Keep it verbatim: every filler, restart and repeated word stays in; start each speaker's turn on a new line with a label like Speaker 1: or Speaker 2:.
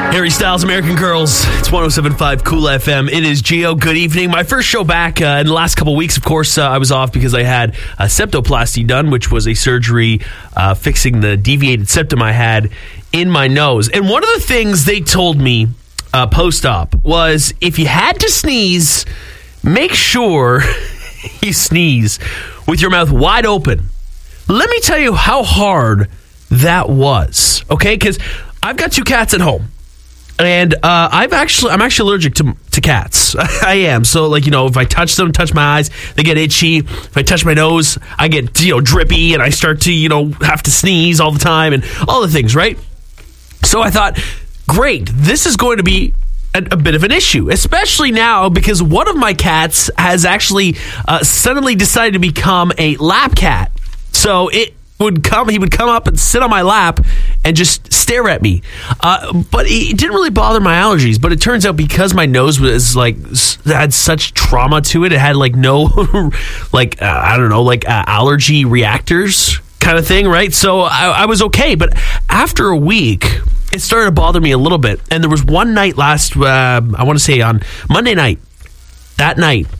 Speaker 1: Harry Styles, American Girls. It's one oh seven point five Cool F M. It is Gio. Good evening. My first show back uh, in the last couple of weeks, of course, uh, I was off because I had a septoplasty done, which was a surgery uh, fixing the deviated septum I had in my nose. And one of the things they told me uh, post-op was if you had to sneeze, make sure you sneeze with your mouth wide open. Let me tell you how hard that was, okay? Because I've got two cats at home. And uh, I've actually, I'm actually allergic to to cats. I am. So, like, you know, if I touch them, touch my eyes, they get itchy. If I touch my nose, I get, you know, drippy, and I start to, you know, have to sneeze all the time and all the things, right? So I thought, great, this is going to be a, a bit of an issue, especially now because one of my cats has actually uh, suddenly decided to become a lap cat. So it would come, he would come up and sit on my lap and just stare at me. Uh, but it didn't really bother my allergies. But it turns out because my nose was like, had such trauma to it, it had like no, like, uh, I don't know, like uh, allergy reactors kind of thing, right? So I, I was okay. But after a week, it started to bother me a little bit. And there was one night last, uh, I want to say on Monday night, that night,